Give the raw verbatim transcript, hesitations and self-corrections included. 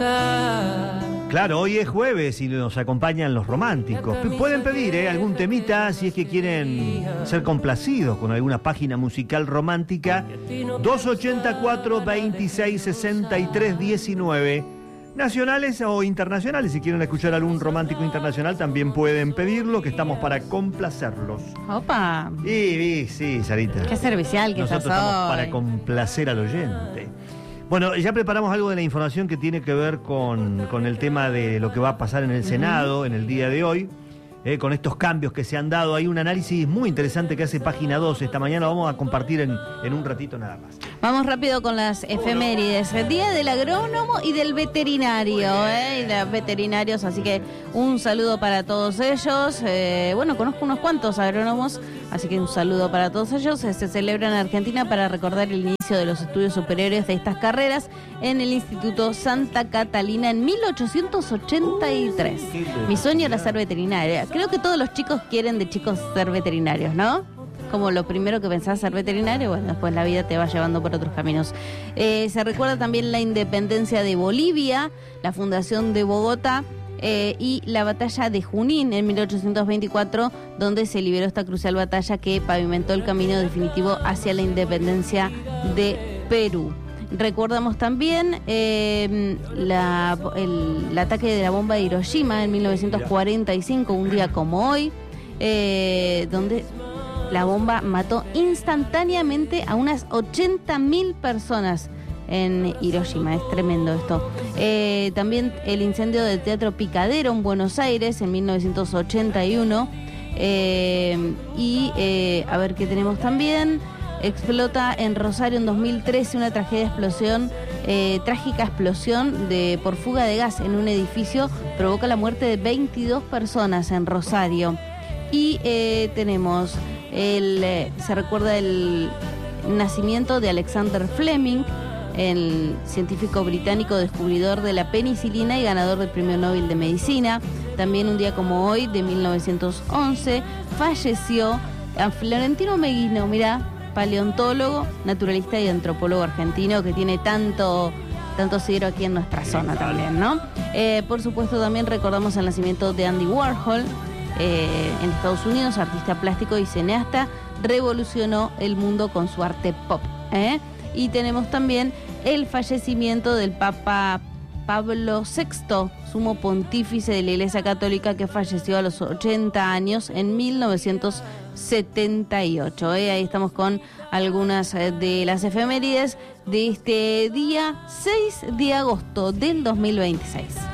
Claro, hoy es jueves y nos acompañan los románticos. P- Pueden pedir ¿eh? algún temita si es que quieren ser complacidos con alguna página musical romántica. dos ochenta y cuatro, veintiséis sesenta y tres diecinueve. Nacionales o internacionales, si quieren escuchar algún romántico internacional también pueden pedirlo, que estamos para complacerlos. Opa. Y, y sí, Sarita. Qué servicial que Nosotros estás estamos hoy. para complacer al oyente. Bueno, ya preparamos algo de la información que tiene que ver con, con el tema de lo que va a pasar en el Senado en el día de hoy, eh, con estos cambios que se han dado. Hay un análisis muy interesante que hace Página dos esta mañana, lo vamos a compartir en, en un ratito nada más. Vamos rápido con las efemérides. Día del agrónomo y del veterinario, ¿eh? Y de veterinarios, así que un saludo para todos ellos. Eh, bueno, conozco unos cuantos agrónomos, así que un saludo para todos ellos. Se celebra en Argentina para recordar el inicio de los estudios superiores de estas carreras en el Instituto Santa Catalina en mil ochocientos ochenta y tres. Mi sueño era ser veterinaria. Creo que todos los chicos quieren de chicos ser veterinarios, ¿no? Como lo primero que pensás ser veterinario, bueno, después la vida te va llevando por otros caminos. Eh, se recuerda también la independencia de Bolivia, la fundación de Bogotá eh, y la batalla de Junín en mil ochocientos veinticuatro, donde se liberó esta crucial batalla que pavimentó el camino definitivo hacia la independencia de Perú. Recordamos también eh, la, el, el ataque de la bomba de Hiroshima en mil novecientos cuarenta y cinco, un día como hoy, eh, donde la bomba mató instantáneamente a unas ochenta mil personas en Hiroshima. Es tremendo esto. Eh, también el incendio del Teatro Picadero en Buenos Aires en mil novecientos ochenta y uno. Eh, y eh, a ver qué tenemos también. Explota en Rosario en dos mil trece una tragedia explosión, eh, trágica explosión de por fuga de gas en un edificio. Provoca la muerte de veintidós personas en Rosario. Y eh, tenemos... El, eh, se recuerda el nacimiento de Alexander Fleming, el científico británico descubridor de la penicilina y ganador del Premio Nobel de Medicina. También un día como hoy, de mil novecientos once, falleció a Florentino Meguino, mirá, paleontólogo, naturalista y antropólogo argentino que tiene tanto... tanto seguidor aquí en nuestra zona también, ¿no? Eh, por supuesto también recordamos el nacimiento de Andy Warhol, Eh, en Estados Unidos, artista plástico y cineasta, revolucionó el mundo con su arte pop, ¿eh? Y tenemos también el fallecimiento del Papa Pablo sexto, sumo pontífice de la Iglesia Católica, que falleció a los ochenta años en mil novecientos setenta y ocho. ¿eh? Ahí estamos con algunas de las efemérides de este día seis de agosto del dos mil veintiséis.